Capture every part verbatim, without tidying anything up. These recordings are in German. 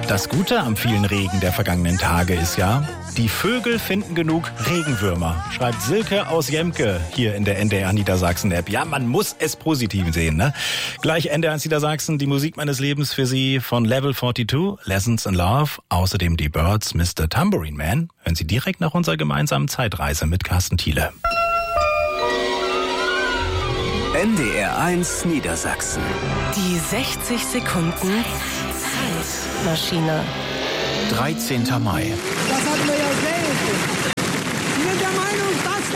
Das Gute am vielen Regen der vergangenen Tage ist ja, die Vögel finden genug Regenwürmer, schreibt Silke aus Jemke hier in der N D R Niedersachsen-App. Ja, man muss es positiv sehen, ne? Gleich N D R Niedersachsen, die Musik meines Lebens für Sie von Level zweiundvierzig, Lessons in Love, außerdem die Birds, Mister Tambourine Man. Hören Sie direkt nach unserer gemeinsamen Zeitreise mit Carsten Thiele. N D R eins Niedersachsen. Die sechzig Sekunden Zeitmaschine. dreizehnter Mai. Das hatten wir ja selten. Wir sind der Meinung,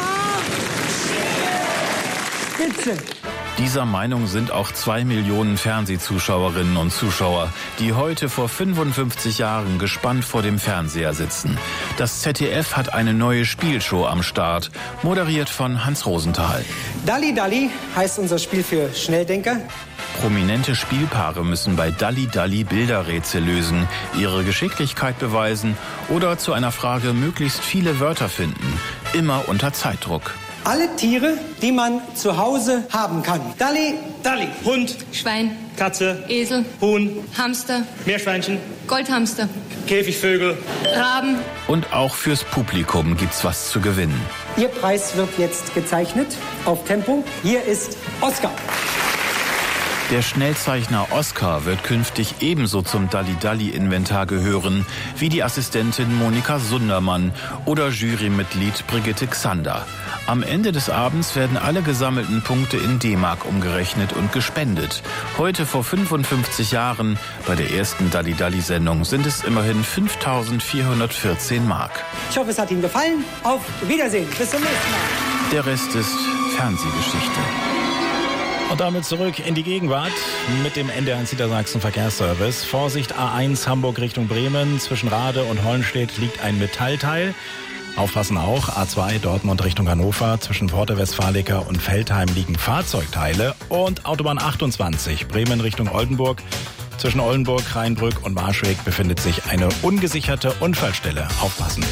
das war Spitze. Dieser Meinung sind auch zwei Millionen Fernsehzuschauerinnen und Zuschauer, die heute vor fünfundfünfzig Jahren gespannt vor dem Fernseher sitzen. Das Z D F hat eine neue Spielshow am Start, moderiert von Hans Rosenthal. Dalli Dalli heißt unser Spiel für Schnelldenker. Prominente Spielpaare müssen bei Dalli Dalli Bilderrätsel lösen, ihre Geschicklichkeit beweisen oder zu einer Frage möglichst viele Wörter finden, immer unter Zeitdruck. Alle Tiere, die man zu Hause haben kann. Dalli Dalli. Hund, Schwein, Katze, Esel, Huhn, Hamster, Meerschweinchen, Goldhamster, Käfigvögel. Raben. Und auch fürs Publikum gibt's was zu gewinnen. Ihr Preis wird jetzt gezeichnet auf Tempo. Hier ist Oscar. Der Schnellzeichner Oscar wird künftig ebenso zum Dalli-Dalli-Inventar gehören wie die Assistentin Monika Sundermann oder Jurymitglied Brigitte Xander. Am Ende des Abends werden alle gesammelten Punkte in D-Mark umgerechnet und gespendet. Heute vor fünfundfünfzig Jahren, bei der ersten Dalli-Dalli-Sendung, sind es immerhin fünftausendvierhundertvierzehn Mark. Ich hoffe, es hat Ihnen gefallen. Auf Wiedersehen. Bis zum nächsten Mal. Der Rest ist Fernsehgeschichte. Und damit zurück in die Gegenwart mit dem N D R eins Niedersachsen Verkehrsservice. Vorsicht, A eins Hamburg Richtung Bremen. Zwischen Rade und Hollenstedt liegt ein Metallteil. Aufpassen auch, A zwei Dortmund Richtung Hannover. Zwischen Pforte Westfalica und Veltheim liegen Fahrzeugteile. Und Autobahn achtundzwanzig Bremen Richtung Oldenburg. Zwischen Oldenburg, Rheinbrück und Marschweg befindet sich eine ungesicherte Unfallstelle. Aufpassen.